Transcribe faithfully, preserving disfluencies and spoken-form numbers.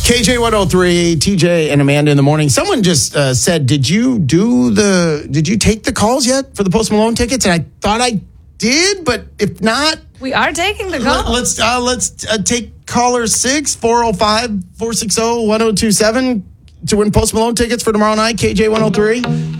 K J one oh three, T J and Amanda in the morning. Someone just uh, said, did you do the, did you take the calls yet for the Post Malone tickets? And I thought I did, but if not. We are taking the call. Let, let's uh, let's uh, take caller six, four oh five, four six zero, one oh two seven to win Post Malone tickets for tomorrow night, K J one oh three.